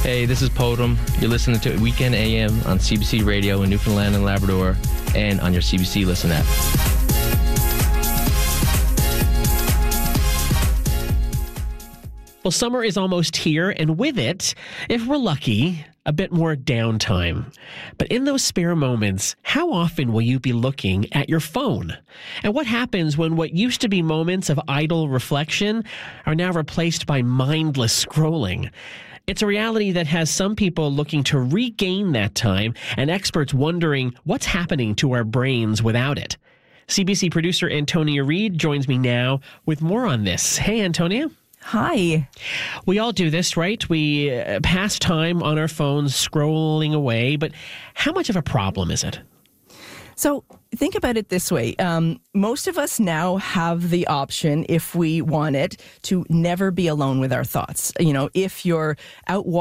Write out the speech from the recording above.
Hey, this is Podum. You're listening to Weekend AM on CBC Radio in Newfoundland and Labrador and on your CBC Listen app. Well, summer is almost here, and with it, if we're lucky, a bit more downtime. But in those spare moments, how often will you be looking at your phone? And what happens when what used to be moments of idle reflection are now replaced by mindless scrolling? It's a reality that has some people looking to regain that time and experts wondering what's happening to our brains without it. CBC producer Antonia Reid joins me now with more on this. Hey, Antonia. Hi. We all do this, right? We pass time on our phones scrolling away, but how much of a problem is it? So think about it this way. Most of us now have the option, if we want it, to never be alone with our thoughts. You know, if you're out